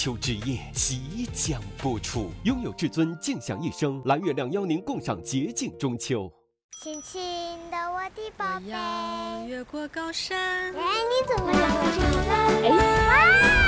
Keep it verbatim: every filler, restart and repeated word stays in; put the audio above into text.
秋之夜即将播出，拥有至尊，静享一生。蓝月亮邀您共赏洁净中秋。 亲亲的我的宝贝， 我要越过高山。 哎，你怎么了？哎。